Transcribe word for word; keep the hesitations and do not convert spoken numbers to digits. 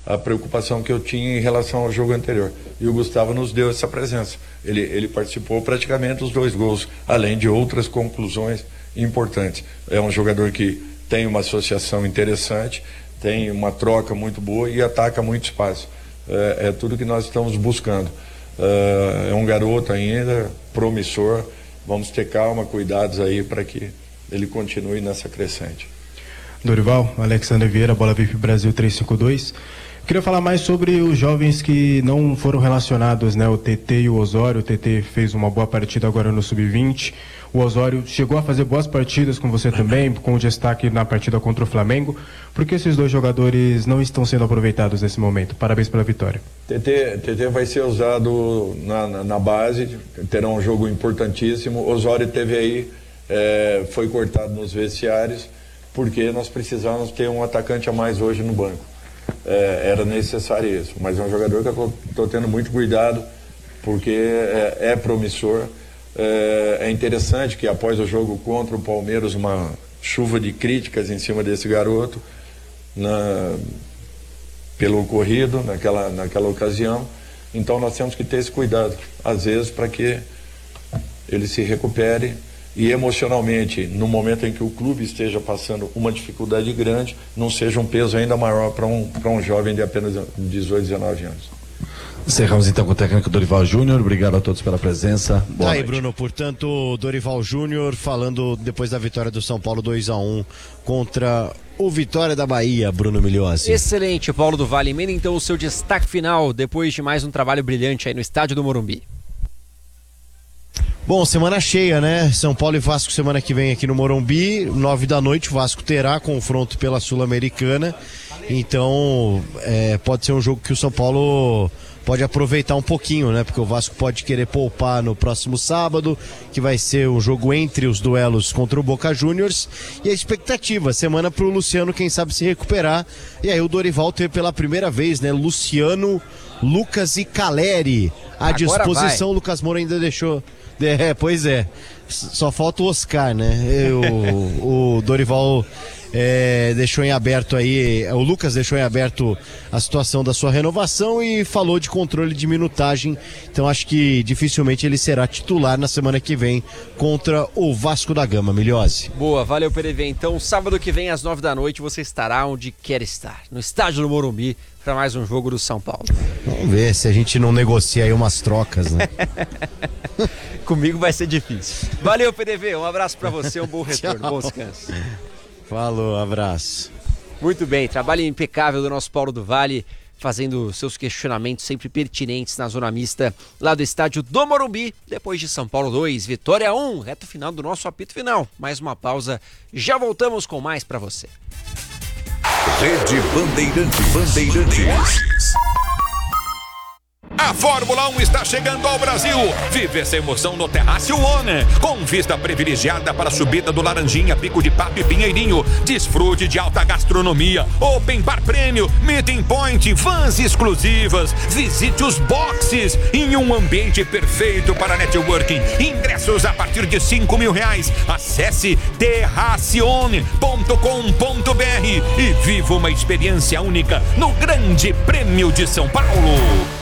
a preocupação que eu tinha em relação ao jogo anterior. E o Gustavo nos deu essa presença. Ele, ele participou praticamente dos dois gols, além de outras conclusões importantes. É um jogador que tem uma associação interessante, tem uma troca muito boa e ataca muito espaço. É, é tudo que nós estamos buscando. É, é um garoto ainda, promissor. Vamos ter calma, cuidados aí para que ele continue nessa crescente. Dorival, Alexandre Vieira, Bola V I P Brasil trezentos e cinquenta e dois. Queria falar mais sobre os jovens que não foram relacionados, né? O T T e o Osório. O T T fez uma boa partida agora no sub vinte. O Osório chegou a fazer boas partidas com você também, com destaque na partida contra o Flamengo. Por que esses dois jogadores não estão sendo aproveitados nesse momento? Parabéns pela vitória. T T, T T vai ser usado na, na, na base, terá um jogo importantíssimo. O Osório teve aí, é, foi cortado nos vestiários, porque nós precisávamos ter um atacante a mais hoje no banco. É, era necessário isso, mas é um jogador que eu estou tendo muito cuidado, porque é, é promissor. É, é interessante que após o jogo contra o Palmeiras, uma chuva de críticas em cima desse garoto na, pelo ocorrido naquela, naquela ocasião. Então nós temos que ter esse cuidado, às vezes, para que ele se recupere e emocionalmente, no momento em que o clube esteja passando uma dificuldade grande, não seja um peso ainda maior para um, para um jovem de apenas dezoito, dezenove anos. Encerramos então com o técnico Dorival Júnior. Obrigado a todos pela presença. Boa tá aí, noite. Bruno, portanto, Dorival Júnior falando depois da vitória do São Paulo dois a um contra o Vitória da Bahia, Bruno Migliozzi. Excelente, Paulo do Vale. Emenda então o seu destaque final depois de mais um trabalho brilhante aí no estádio do Morumbi. Bom, semana cheia, né? São Paulo e Vasco semana que vem aqui no Morumbi, nove da noite, o Vasco terá confronto pela Sul-Americana, então é, pode ser um jogo que o São Paulo pode aproveitar um pouquinho, né? Porque o Vasco pode querer poupar no próximo sábado, que vai ser um jogo entre os duelos contra o Boca Juniors, e a expectativa, semana pro Luciano, quem sabe se recuperar, e aí o Dorival ter pela primeira vez, né? Luciano, Lucas e Caleri à Agora disposição, vai. O Lucas Moura ainda deixou... É, pois é, só falta o Oscar, né? O, o Dorival é, deixou em aberto aí, o Lucas deixou em aberto a situação da sua renovação e falou de controle de minutagem, então acho que dificilmente ele será titular na semana que vem contra o Vasco da Gama. Migliozzi. Boa, valeu, P D V. Então, sábado que vem às nove da noite você estará onde quer estar, no estádio do Morumbi, para mais um jogo do São Paulo. Vamos ver se a gente não negocia aí umas trocas, né? Comigo vai ser difícil. Valeu, P D V, um abraço para você, um bom retorno, bom descanso. Falou, abraço. Muito bem, trabalho impecável do nosso Paulo do Vale, fazendo seus questionamentos sempre pertinentes na zona mista lá do estádio do Morumbi, depois de São Paulo dois, Vitória um, reto final do nosso apito final. Mais uma pausa, já voltamos com mais para você. Rede Bandeirante Bandeirantes. A Fórmula um está chegando ao Brasil. Vive essa emoção no Terraço One, com vista privilegiada para a subida do Laranjinha, Pico de Pato e Pinheirinho. Desfrute de alta gastronomia, Open Bar Prêmio, Meeting Point, vans exclusivas. Visite os boxes em um ambiente perfeito para networking. Ingressos a partir de cinco mil reais. Acesse terracione ponto com ponto br e viva uma experiência única no Grande Prêmio de São Paulo.